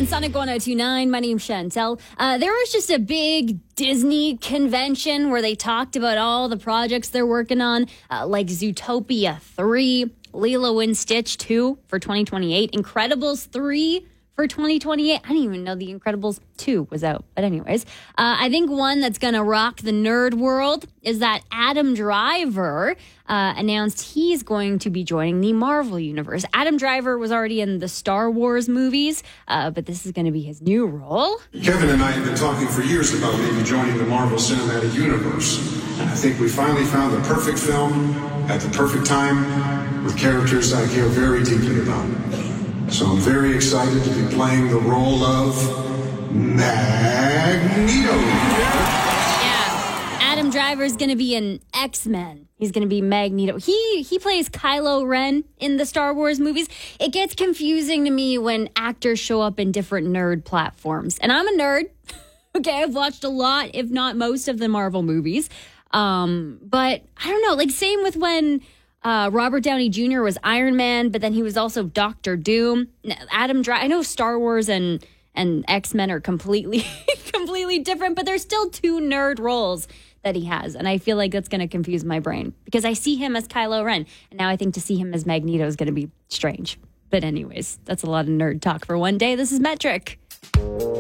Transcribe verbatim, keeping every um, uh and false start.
on Sonic one oh two point nine. My name's Chantel. Uh, there was just a big Disney convention where they talked about all the projects they're working on, uh, like Zootopia three, Lilo and Stitch two for twenty twenty-eight, Incredibles three for twenty twenty-eight. I didn't even know The Incredibles two was out. But anyways, uh, I think one that's going to rock the nerd world is that Adam Driver uh, announced he's going to be joining the Marvel Universe. Adam Driver was already in the Star Wars movies, uh, but this is going to be his new role. Kevin and I have been talking for years about maybe joining the Marvel Cinematic Universe. And I think we finally found the perfect film at the perfect time with characters I care very deeply about. So I'm very excited to be playing the role of Magneto. Yeah, Adam Driver's going to be in X-Men. He's going to be Magneto. He he plays Kylo Ren in the Star Wars movies. It gets confusing to me when actors show up in different nerd platforms. And I'm a nerd. Okay, I've watched a lot, if not most, of the Marvel movies. Um, but I don't know, like same with when Uh, Robert Downey Junior was Iron Man, but then he was also Doctor Doom. Adam Driver, I know Star Wars and and X-Men are completely completely different, but there's still two nerd roles that he has, and I feel like that's going to confuse my brain because I see him as Kylo Ren, and now I think to see him as Magneto is going to be strange. But anyways, that's a lot of nerd talk for one day. This is Metric.